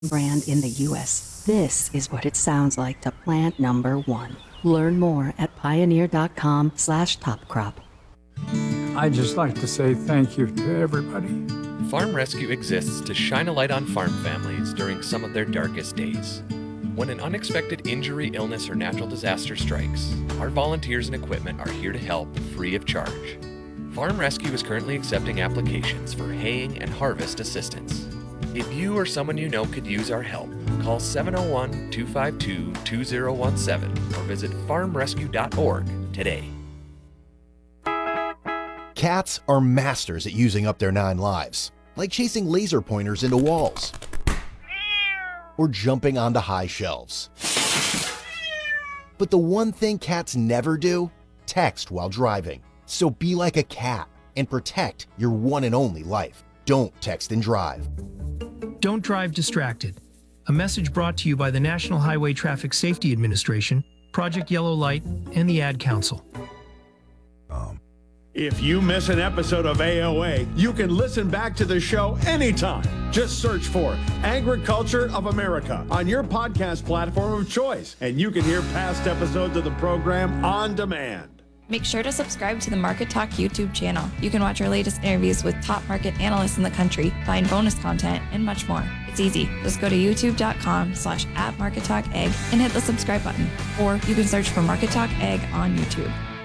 brand in the U.S. This is what it sounds like to plant number one. Learn more at pioneer.com/topcrop. I'd just like to say thank you to everybody. Farm Rescue exists to shine a light on farm families during some of their darkest days. When an unexpected injury, illness, or natural disaster strikes, our volunteers and equipment are here to help free of charge. Farm Rescue is currently accepting applications for haying and harvest assistance. If you or someone you know could use our help, call 701-252-2017 or visit farmrescue.org today. Cats are masters at using up their 9 lives, like chasing laser pointers into walls or jumping onto high shelves. But the one thing cats never do? Text while driving. So be like a cat and protect your one and only life. Don't text and drive. Don't drive distracted. A message brought to you by the National Highway Traffic Safety Administration, Project Yellow Light, and the Ad Council. If you miss an episode of AOA, you can listen back to the show anytime. Just search for Agriculture of America on your podcast platform of choice, and you can hear past episodes of the program on demand. Make sure to subscribe to the Market Talk YouTube channel. You can watch our latest interviews with top market analysts in the country, find bonus content, and much more. It's easy. Just go to youtube.com/@MarketTalkAg and hit the subscribe button. Or you can search for Market Talk Ag on YouTube.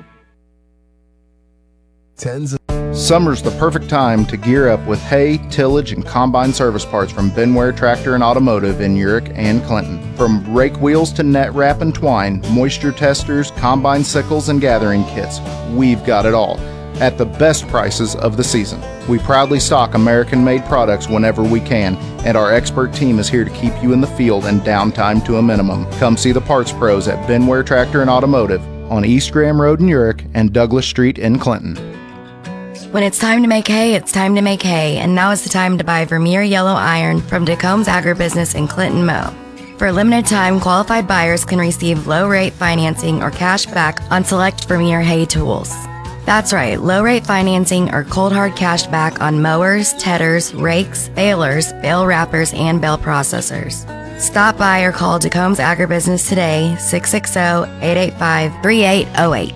Summer's the perfect time to gear up with hay, tillage, and combine service parts from Benware Tractor and Automotive in Urick and Clinton. From rake wheels to net wrap and twine, moisture testers, combine sickles, and gathering kits, we've got it all at the best prices of the season. We proudly stock American-made products whenever we can, and our expert team is here to keep you in the field and downtime to a minimum. Come see the parts pros at Benware Tractor and Automotive on East Graham Road in Urick and Douglas Street in Clinton. When it's time to make hay, it's time to make hay, and now is the time to buy Vermeer Yellow Iron from DeCombs Agribusiness in Clinton, Mo. For a limited time, qualified buyers can receive low-rate financing or cash back on select Vermeer hay tools. That's right, low-rate financing or cold hard cash back on mowers, tedders, rakes, balers, bale wrappers, and bale processors. Stop by or call DeCombs Agribusiness today, 660-885-3808.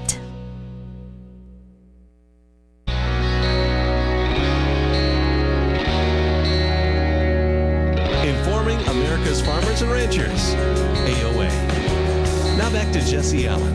Farmers and ranchers, AOA. Now back to Jesse Allen.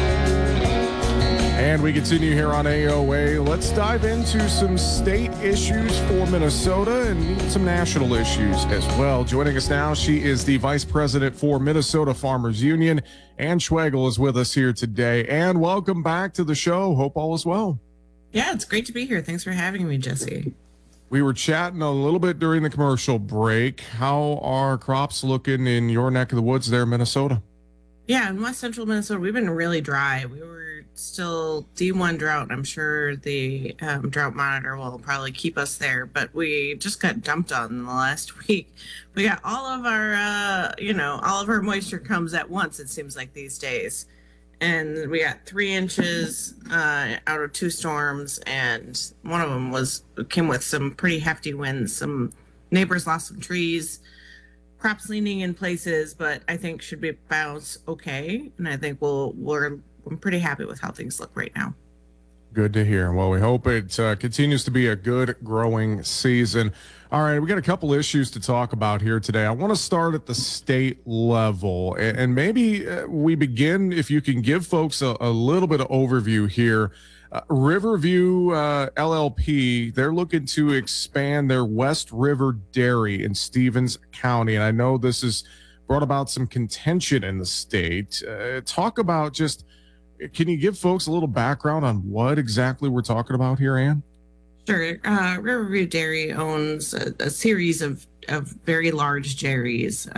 And we continue here on AOA. Let's dive into some state issues for Minnesota and some national issues as well. Joining us now, she is the Vice President for Minnesota Farmers Union. Ann Schwegel is with us here today. Ann, welcome back to the show. Hope all is well. Yeah, it's great to be here. Thanks for having me, Jesse. We were chatting a little bit during the commercial break. How are crops looking in your neck of the woods there in Minnesota? Yeah, in West Central Minnesota, we've been really dry. We were still D1 drought. I'm sure the drought monitor will probably keep us there, but we just got dumped on in the last week. We got all of our, all of our moisture comes at once, it seems like these days. And we got 3 inches out of 2 storms, and one of them came with some pretty hefty winds. Some neighbors lost some trees, crops leaning in places, but I think should be bounce okay. And I think I'm pretty happy with how things look right now. Good to hear. Well, we hope it continues to be a good growing season. All right, we got a couple issues to talk about here today. I want to start at the state level, and maybe we begin, if you can give folks a little bit of overview here. Riverview LLP, they're looking to expand their West River Dairy in Stevens County, and I know this has brought about some contention in the state. Talk about can you give folks a little background on what exactly we're talking about here, Ann? Sure. Riverview Dairy owns a series of very large dairies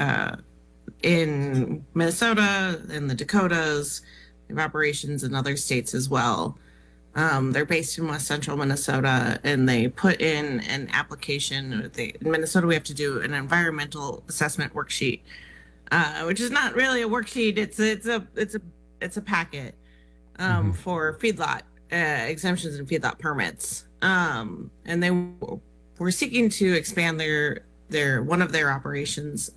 in Minnesota, in the Dakotas. They have operations in other states as well. They're based in West Central Minnesota, and they put in an application. In Minnesota, we have to do an environmental assessment worksheet, which is not really a worksheet. It's a packet for feedlot exemptions and feedlot permits. And they were seeking to expand their one of their operations